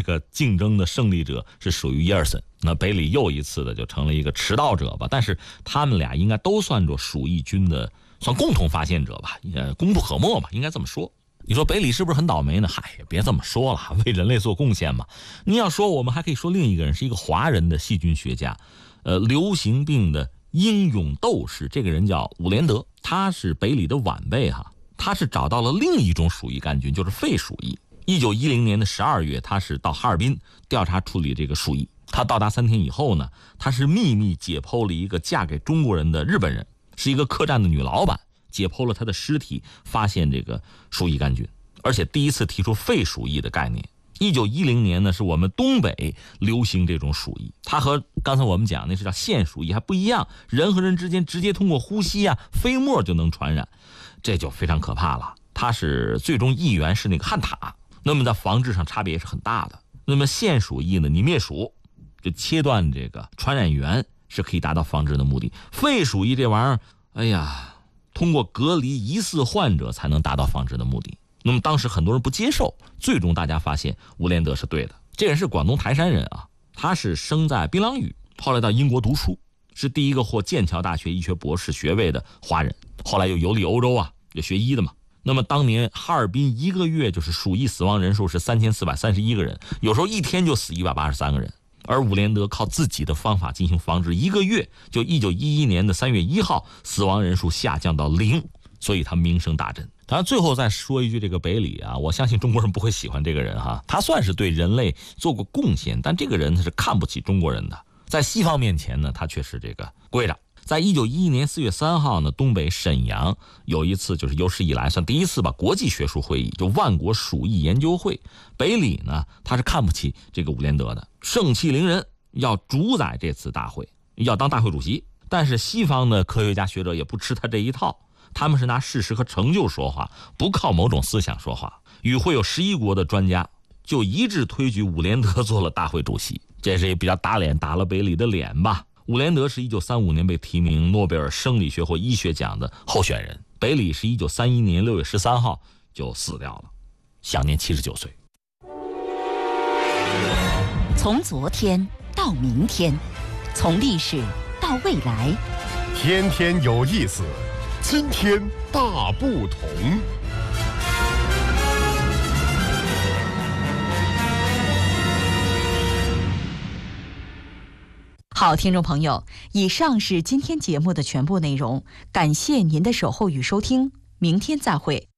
这个竞争的胜利者是属于耶尔森，那北里又一次的就成了一个迟到者吧。但是他们俩应该都算作鼠疫军的算共同发现者吧，功不可没吧，应该这么说。你说北里是不是很倒霉呢？嗨，别这么说了，为人类做贡献嘛。你要说，我们还可以说另一个人是一个华人的细菌学家，流行病的英勇斗士，这个人叫伍连德，他是北里的晚辈哈。他是找到了另一种鼠疫杆菌，就是肺鼠疫。1910年的12月，他是到哈尔滨调查处理这个鼠疫。他到达3天以后呢，他是秘密解剖了一个嫁给中国人的日本人，是一个客栈的女老板，解剖了她的尸体，发现这个鼠疫杆菌，而且第一次提出肺鼠疫的概念。1910年呢，是我们东北流行这种鼠疫，它和刚才我们讲那是叫腺鼠疫还不一样，人和人之间直接通过呼吸啊、飞沫就能传染，这就非常可怕了。它是最终疫源是那个汉塔，那么在防治上差别也是很大的。那么腺鼠疫呢，你灭鼠就切断这个传染源是可以达到防治的目的。肺鼠疫这玩意儿，哎呀，通过隔离疑似患者才能达到防治的目的。那么当时很多人不接受，最终大家发现伍连德是对的。这人是广东台山人啊，他是生在槟榔屿，后来到英国读书，是第一个获剑桥大学医学博士学位的华人，后来又游历欧洲啊，就学医的嘛。那么当年哈尔滨一个月就是鼠疫死亡人数是3431个人，有时候一天就死183个人。而伍连德靠自己的方法进行防治，一个月就1911年的3月1号，死亡人数下降到0，所以他名声大振。当然最后再说一句，这个北里啊，我相信中国人不会喜欢这个人哈，他算是对人类做过贡献，但这个人他是看不起中国人的，在西方面前呢，他却是这个跪着。在1911年4月3号呢，东北沈阳有一次就是有史以来算第一次吧，国际学术会议，就万国鼠疫研究会。北里呢，他是看不起这个伍连德的，盛气凌人，要主宰这次大会，要当大会主席。但是西方的科学家学者也不吃他这一套，他们是拿事实和成就说话，不靠某种思想说话。与会有11国的专家就一致推举伍连德做了大会主席，这是也比较打脸，打了北里的脸吧。伍连德是1935年被提名诺贝尔生理学或医学奖的候选人，北里是1931年6月13号就死掉了，享年79岁。 从昨天到明天，从历史到未来， 天天有意思，今天大不同。 好，听众朋友，以上是今天节目的全部内容，感谢您的守候与收听，明天再会。